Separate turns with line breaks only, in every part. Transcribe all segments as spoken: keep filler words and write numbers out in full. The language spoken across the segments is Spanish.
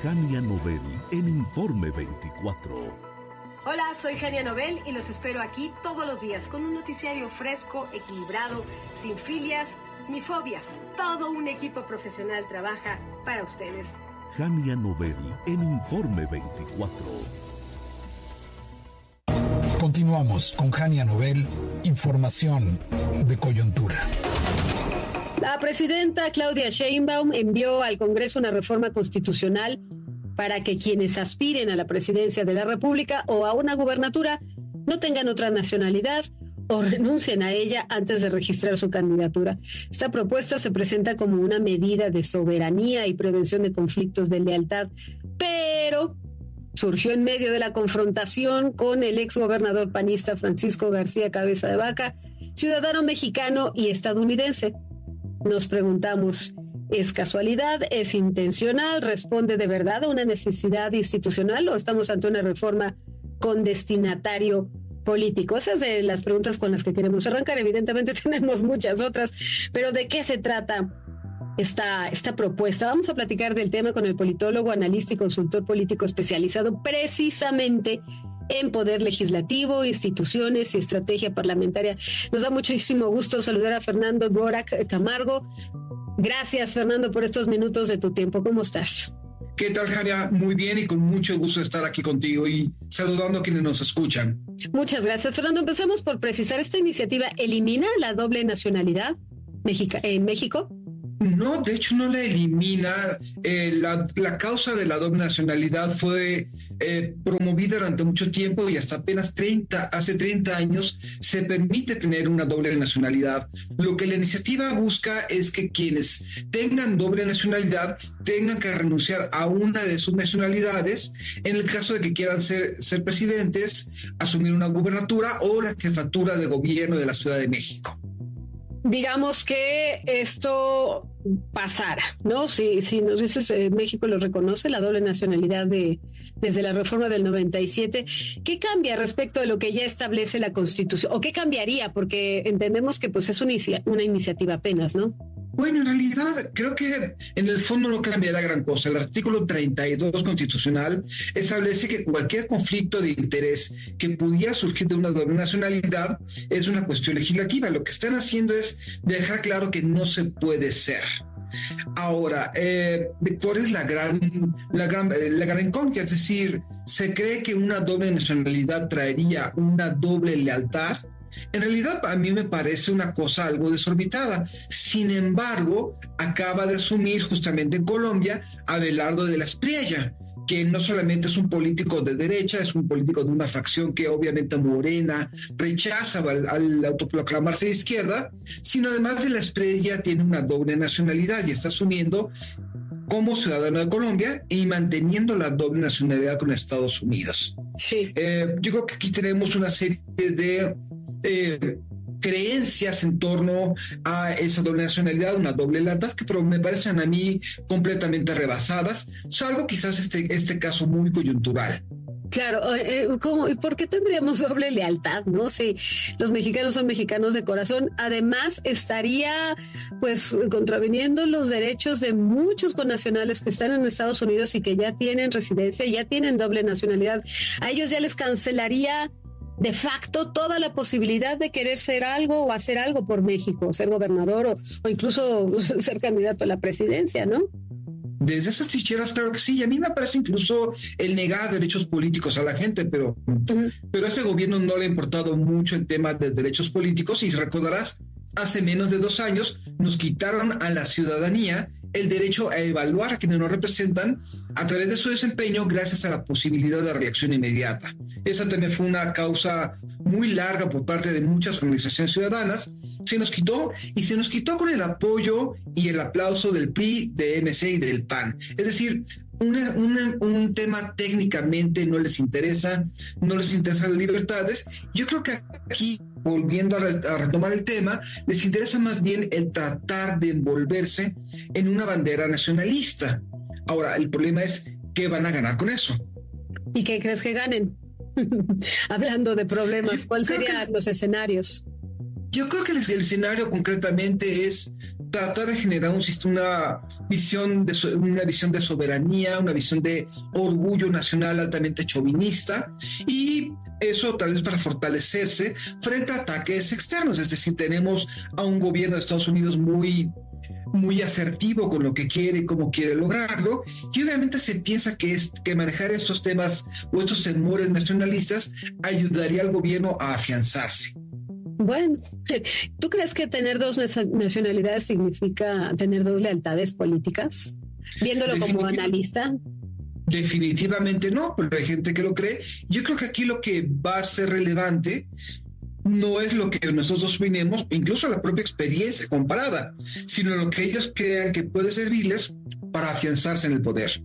Jania Nobel en Informe veinticuatro.
Hola, soy Jania Nobel y los espero aquí todos los días con un noticiario fresco, equilibrado, sin filias ni fobias. Todo un equipo profesional trabaja para ustedes.
Jania Nobel en Informe veinticuatro.
Continuamos con Jania Nobel, información de coyuntura.
La presidenta Claudia Sheinbaum envió al Congreso una reforma constitucional para que quienes aspiren a la presidencia de la República o a una gubernatura no tengan otra nacionalidad o renuncien a ella antes de registrar su candidatura. Esta propuesta se presenta como una medida de soberanía y prevención de conflictos de lealtad, pero surgió en medio de la confrontación con el exgobernador panista Francisco García Cabeza de Vaca, ciudadano mexicano y estadounidense. Nos preguntamos, ¿es casualidad? ¿Es intencional? ¿Responde de verdad a una necesidad institucional o estamos ante una reforma con destinatario político? Esas son de las preguntas con las que queremos arrancar. Evidentemente tenemos muchas otras, pero ¿de qué se trata esta, esta propuesta? Vamos a platicar del tema con el politólogo, analista y consultor político especializado precisamente en poder legislativo, instituciones y estrategia parlamentaria. Nos da muchísimo gusto saludar a Fernando Dvorak Camargo. Gracias, Fernando, por estos minutos de tu tiempo. ¿Cómo estás?
¿Qué tal, Jania? Muy bien y con mucho gusto estar aquí contigo y saludando a quienes nos escuchan.
Muchas gracias, Fernando. Empezamos por precisar, ¿esta iniciativa elimina la doble nacionalidad Mexica- en México?
No, de hecho no la elimina. Eh, la, la causa de la doble nacionalidad fue eh, promovida durante mucho tiempo y hasta apenas treinta, hace treinta años se permite tener una doble nacionalidad. Lo que la iniciativa busca es que quienes tengan doble nacionalidad tengan que renunciar a una de sus nacionalidades en el caso de que quieran ser, ser presidentes, asumir una gubernatura o la jefatura de gobierno de la Ciudad de México.
Digamos que esto pasara, ¿no? Si, si nos dices eh, México lo reconoce, la doble nacionalidad de desde la reforma del noventa y siete, ¿qué cambia respecto a lo que ya establece la Constitución? ¿O qué cambiaría? Porque entendemos que pues es una, una iniciativa apenas, ¿no?
Bueno, en realidad creo que en el fondo no cambiará gran cosa. El artículo treinta y dos constitucional establece que cualquier conflicto de interés que pudiera surgir de una doble nacionalidad es una cuestión legislativa. Lo que están haciendo es dejar claro que no se puede ser. Ahora, eh, ¿cuál es la gran, la gran, la gran incógnita? Es decir, ¿se cree que una doble nacionalidad traería una doble lealtad? En realidad, a mí me parece una cosa algo desorbitada. Sin embargo, acaba de asumir justamente en Colombia a Abelardo de la Espriella, que no solamente es un político de derecha, es un político de una facción que obviamente Morena rechaza al, al autoproclamarse de izquierda, sino además de la Espriella tiene una doble nacionalidad y está asumiendo como ciudadano de Colombia y manteniendo la doble nacionalidad con Estados Unidos.
Sí.
Eh, yo creo que aquí tenemos una serie de Eh, creencias en torno a esa doble nacionalidad, una doble lealtad, que pero me parecen a mí completamente rebasadas, salvo quizás este, este caso muy coyuntural.
Claro, eh, ¿cómo, ¿y por qué tendríamos doble lealtad, no? Si los mexicanos son mexicanos de corazón, además estaría pues contraviniendo los derechos de muchos connacionales que están en Estados Unidos y que ya tienen residencia, ya tienen doble nacionalidad. A ellos ya les cancelaría de facto toda la posibilidad de querer ser algo o hacer algo por México, ser gobernador o, o incluso ser candidato a la presidencia, ¿no?
Desde esas trincheras, claro que sí, y a mí me parece incluso el negar derechos políticos a la gente, pero, uh-huh. pero a este gobierno no le ha importado mucho el tema de derechos políticos, y recordarás, hace menos de dos años nos quitaron a la ciudadanía el derecho a evaluar a quienes nos representan a través de su desempeño gracias a la posibilidad de reacción inmediata. Esa también fue una causa muy larga por parte de muchas organizaciones ciudadanas. Se nos quitó y se nos quitó con el apoyo y el aplauso del P R I, de M C y del P A N. Es decir, una, una, un tema técnicamente no les interesa, no les interesan las libertades. Yo creo que aquí, volviendo a, re, a retomar el tema, les interesa más bien el tratar de envolverse en una bandera nacionalista. Ahora, el problema es ¿qué van a ganar con eso?
¿Y qué crees que ganen? Hablando de problemas, ¿cuáles serían los escenarios?
Yo creo que el, el escenario concretamente es tratar de generar un, una, visión de, una visión de soberanía, una visión de orgullo nacional altamente chauvinista, y eso tal vez para fortalecerse frente a ataques externos. Es decir, tenemos a un gobierno de Estados Unidos muy, muy asertivo con lo que quiere y cómo quiere lograrlo, y obviamente se piensa que, es, que manejar estos temas o estos temores nacionalistas ayudaría al gobierno a afianzarse.
Bueno, ¿tú crees que tener dos nacionalidades significa tener dos lealtades políticas? Viéndolo como analista.
Definitivamente no, pero hay gente que lo cree. Yo creo que aquí lo que va a ser relevante no es lo que nosotros opinemos, incluso la propia experiencia comparada, sino lo que ellos crean que puede servirles para afianzarse en el poder.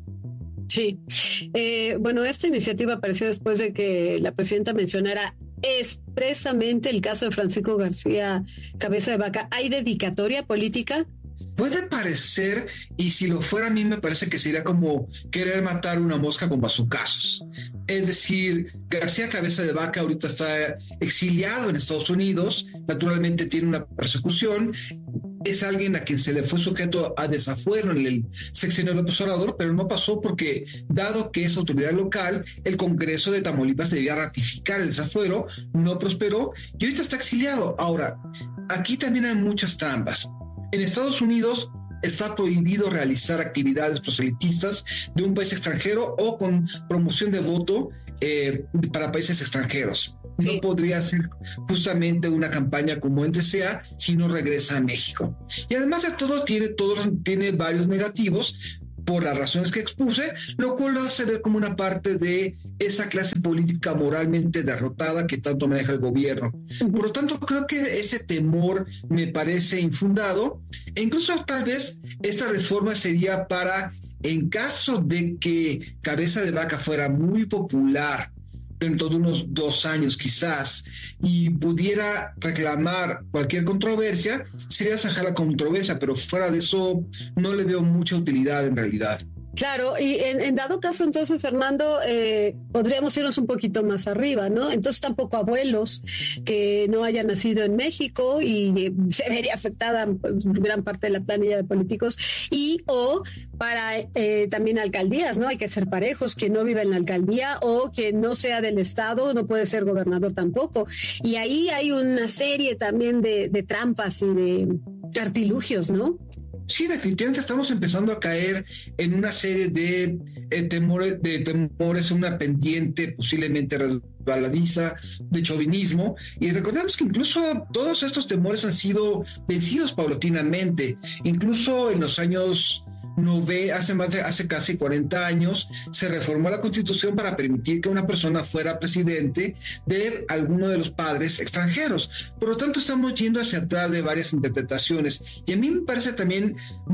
Sí. Eh, bueno, esta iniciativa apareció después de que la presidenta mencionara expresamente el caso de Francisco García Cabeza de Vaca. ¿Hay dedicatoria política?
Puede parecer, y si lo fuera a mí me parece que sería como querer matar una mosca con bazucazos. Es decir, García Cabeza de Vaca ahorita está exiliado en Estados Unidos, naturalmente tiene una persecución, es alguien a quien se le fue sujeto a desafuero en el sexenio de López Obrador, pero no pasó porque, dado que es autoridad local, el Congreso de Tamaulipas debía ratificar el desafuero, no prosperó y ahorita está exiliado. Ahora, aquí también hay muchas trampas. En Estados Unidos está prohibido realizar actividades proselitistas de un país extranjero o con promoción de voto eh, para países extranjeros. Sí. No podría hacer justamente una campaña como él desea si no regresa a México. Y además de todo, tiene, todo, tiene varios negativos por las razones que expuse, lo cual lo hace ver como una parte de esa clase política moralmente derrotada que tanto maneja el gobierno. Por lo tanto, creo que ese temor me parece infundado, e incluso tal vez esta reforma sería para, en caso de que Cabeza de Vaca fuera muy popular dentro de unos dos años quizás, y pudiera reclamar cualquier controversia, sería zanjar la controversia, pero fuera de eso no le veo mucha utilidad en realidad.
Claro, y en, en dado caso, entonces, Fernando, eh, podríamos irnos un poquito más arriba, ¿no? Entonces tampoco abuelos que no hayan nacido en México y eh, se vería afectada pues, gran parte de la planilla de políticos, y o para eh, también alcaldías, ¿no? Hay que ser parejos, que no viva en la alcaldía o que no sea del estado, no puede ser gobernador tampoco. Y ahí hay una serie también de, de trampas y de artilugios, ¿no?
Sí, definitivamente estamos empezando a caer en una serie de, eh, temores, de temores, una pendiente posiblemente resbaladiza de chauvinismo, y recordemos que incluso todos estos temores han sido vencidos paulatinamente. Incluso en los años nove, hace más de, hace casi cuarenta años, se reformó la Constitución para permitir que una persona fuera presidente de alguno de los padres extranjeros. Por lo tanto, estamos yendo hacia atrás de varias interpretaciones, y a mí me parece también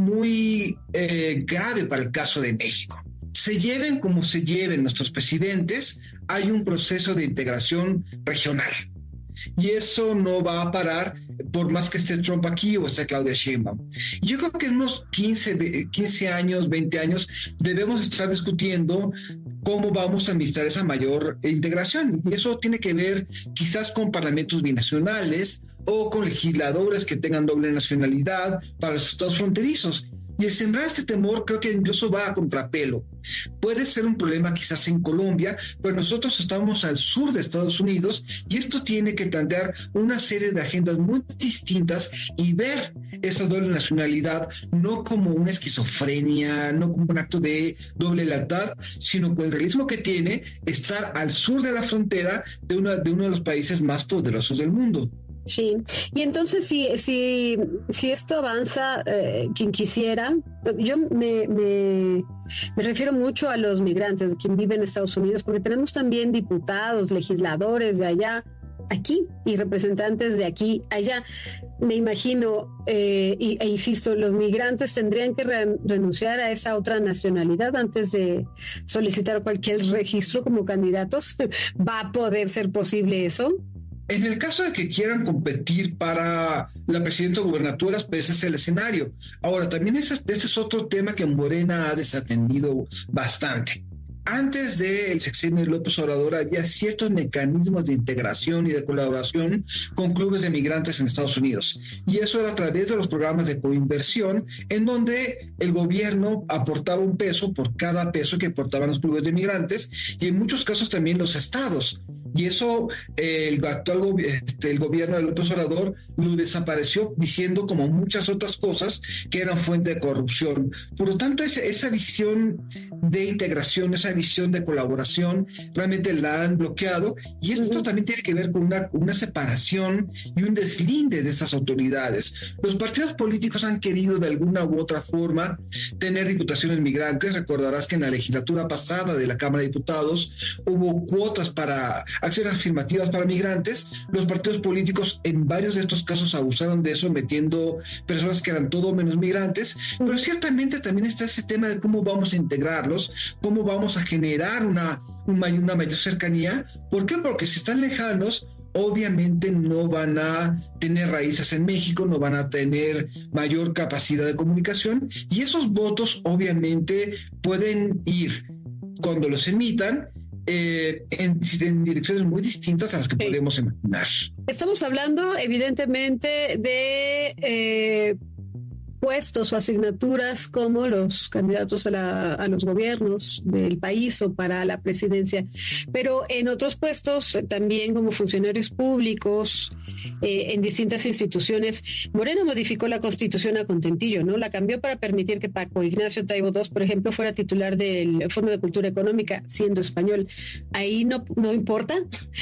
muy eh, grave para el caso de México. Se lleven como se lleven nuestros presidentes, hay un proceso de integración regional. Y eso no va a parar por más que esté Trump aquí o esté Claudia Sheinbaum. Yo creo que en unos quince, quince años, veinte años debemos estar discutiendo cómo vamos a administrar esa mayor integración. Y eso tiene que ver quizás con parlamentos binacionales o con legisladores que tengan doble nacionalidad para los estados fronterizos. Y el sembrar este temor creo que incluso va a contrapelo. Puede ser un problema quizás en Colombia, pero nosotros estamos al sur de Estados Unidos y esto tiene que plantear una serie de agendas muy distintas y ver esa doble nacionalidad no como una esquizofrenia, no como un acto de doble lealtad, sino con el realismo que tiene estar al sur de la frontera de, una, de uno de los países más poderosos del mundo.
Sí, y entonces si, si, si esto avanza, eh, quien quisiera, yo me, me, me refiero mucho a los migrantes, quien vive en Estados Unidos, porque tenemos también diputados, legisladores de allá, aquí, y representantes de aquí, allá. Me imagino, eh, y, e insisto, los migrantes tendrían que re- renunciar a esa otra nacionalidad antes de solicitar cualquier registro como candidatos. ¿Va a poder ser posible eso?
En el caso de que quieran competir para la presidencia de gubernaturas, pues ese es el escenario. Ahora, también ese, ese es otro tema que Morena ha desatendido bastante. Antes del sexenio de López Obrador había ciertos mecanismos de integración y de colaboración con clubes de migrantes en Estados Unidos. Y eso era a través de los programas de coinversión, en donde el gobierno aportaba un peso por cada peso que aportaban los clubes de migrantes, y en muchos casos también los estados. Y eso eh, el actual go- este, el gobierno de López Obrador lo desapareció, diciendo, como muchas otras cosas, que eran fuente de corrupción. Por lo tanto, esa, esa visión de integración, esa visión de colaboración, realmente la han bloqueado, y esto también tiene que ver con una, una separación y un deslinde de esas autoridades. Los partidos políticos han querido de alguna u otra forma tener diputaciones migrantes. Recordarás que en la legislatura pasada de la Cámara de Diputados hubo cuotas para acciones afirmativas para migrantes. Los partidos políticos en varios de estos casos abusaron de eso, metiendo personas que eran todo menos migrantes, pero ciertamente también está ese tema de cómo vamos a integrarlos, cómo vamos a generar una, una, una mayor cercanía. ¿Por qué? Porque si están lejanos, obviamente no van a tener raíces en México, no van a tener mayor capacidad de comunicación, y esos votos obviamente pueden ir, cuando los emitan, Eh, en, en direcciones muy distintas a las que sí podemos imaginar.
Estamos hablando evidentemente de eh, puestos o asignaturas como los candidatos a, la, a los gobiernos del país o para la presidencia, pero en otros puestos también como funcionarios públicos, eh, en distintas instituciones. Morena modificó la Constitución a contentillo, ¿no? La cambió para permitir que Paco Ignacio Taibo segundo, por ejemplo, fuera titular del Fondo de Cultura Económica, siendo español. Ahí no, no importa,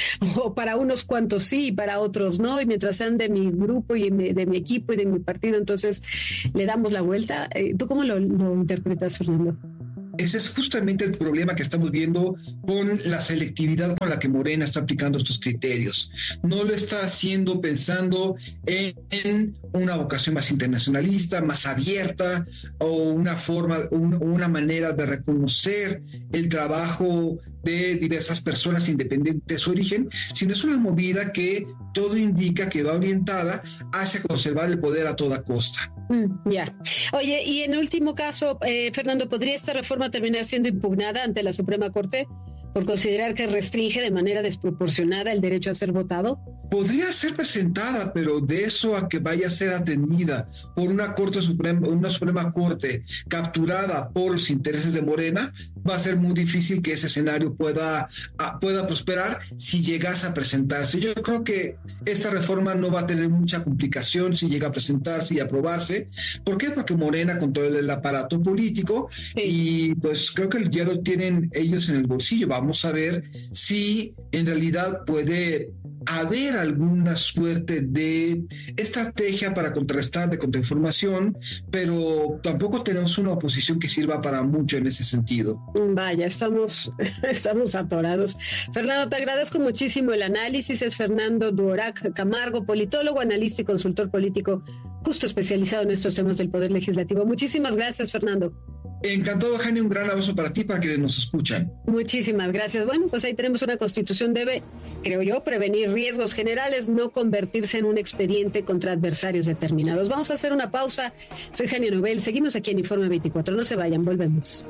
o para unos cuantos sí, y para otros no, y mientras sean de mi grupo y de mi equipo y de mi partido, entonces le damos la vuelta. ¿Tú cómo lo, lo interpretas, Fernando?
Ese es justamente el problema que estamos viendo con la selectividad con la que Morena está aplicando estos criterios. No lo está haciendo pensando en, en una vocación más internacionalista, más abierta, o una forma, un, una manera de reconocer el trabajo de diversas personas independientes de su origen, sino es una movida que todo indica que va orientada hacia conservar el poder a toda costa.
Mm, ya. Yeah. Oye, y en último caso, eh, Fernando, ¿podría esta reforma terminar siendo impugnada ante la Suprema Corte por considerar que restringe de manera desproporcionada el derecho a ser votado?
Podría ser presentada, pero de eso a que vaya a ser atendida por una Corte Suprema, una Suprema Corte capturada por los intereses de Morena, va a ser muy difícil que ese escenario pueda, pueda prosperar si llegase a presentarse. Yo creo que esta reforma no va a tener mucha complicación si llega a presentarse y aprobarse. ¿Por qué? Porque Morena controla el aparato político, sí, y pues creo que ya lo tienen ellos en el bolsillo. Vamos a ver si en realidad puede haber alguna suerte de estrategia para contrarrestar, de contrainformación, pero tampoco tenemos una oposición que sirva para mucho en ese sentido.
Vaya, estamos, estamos atorados. Fernando, te agradezco muchísimo el análisis. Es Fernando Duorac Camargo, politólogo, analista y consultor político, justo especializado en estos temas del Poder Legislativo. Muchísimas gracias, Fernando.
Encantado, Jani, un gran abrazo para ti y para quienes nos escuchan.
Muchísimas gracias. Bueno, pues ahí tenemos una constitución, debe, creo yo, prevenir riesgos generales, no convertirse en un expediente contra adversarios determinados. Vamos a hacer una pausa. Soy Jania Nobel, seguimos aquí en Informe veinticuatro, no se vayan, volvemos.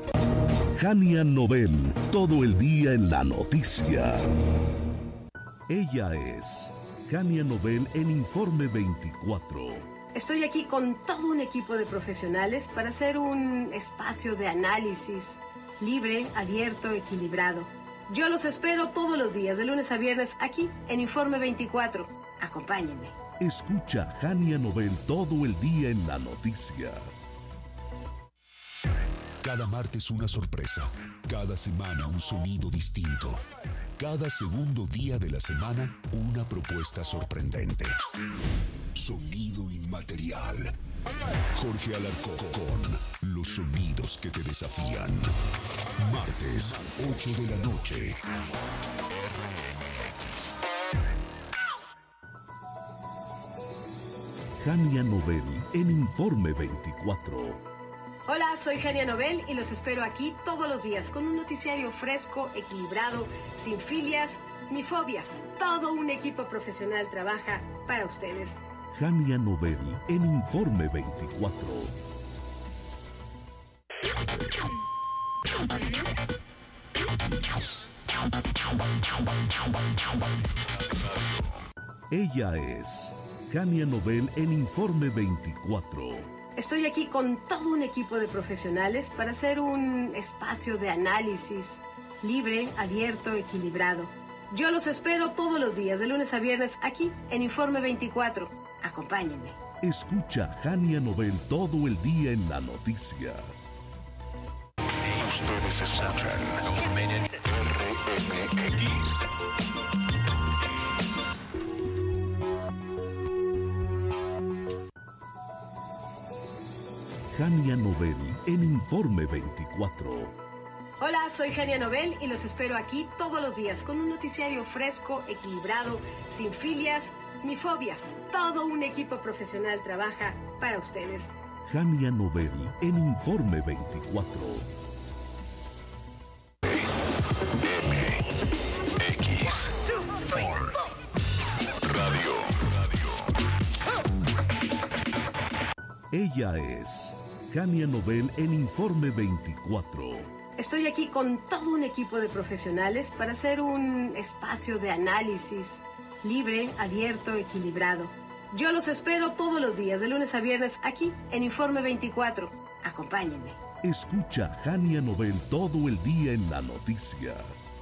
Jania Nobel, todo el día en la noticia. Ella es Jania Nobel en Informe veinticuatro.
Estoy aquí con todo un equipo de profesionales para hacer un espacio de análisis libre, abierto, equilibrado. Yo los espero todos los días, de lunes a viernes, aquí en Informe veinticuatro. Acompáñenme.
Escucha Jania Nobel todo el día en la noticia.
Cada martes una sorpresa, cada semana un sonido distinto. Cada segundo día de la semana, una propuesta sorprendente. Sonido inmaterial. Jorge Alarcón, los sonidos que te desafían. Martes, ocho de la noche. R M X.
Jania Nobel en Informe veinticuatro.
Hola, soy Jania Nobel y los espero aquí todos los días con un noticiario fresco, equilibrado, sin filias ni fobias. Todo un equipo profesional trabaja para ustedes.
Jania Nobel en Informe veinticuatro. Ella es Jania Nobel en Informe veinticuatro.
Estoy aquí con todo un equipo de profesionales para hacer un espacio de análisis libre, abierto, equilibrado. Yo los espero todos los días, de lunes a viernes, aquí en Informe veinticuatro. Acompáñenme.
Escucha Jania Nobel todo el día en la noticia.
Ustedes escuchan R M X.
Jania Nobel en Informe veinticuatro.
Hola, soy Jania Nobel y los espero aquí todos los días con un noticiario fresco, equilibrado, sin filias ni fobias. Todo un equipo profesional trabaja para ustedes.
Jania Nobel en Informe veinticuatro.
M X Radio.
Ella es Jania Nobel en Informe veinticuatro.
Estoy aquí con todo un equipo de profesionales para hacer un espacio de análisis libre, abierto, equilibrado. Yo los espero todos los días, de lunes a viernes, aquí en Informe veinticuatro. Acompáñenme.
Escucha Jania Nobel todo el día en la noticia.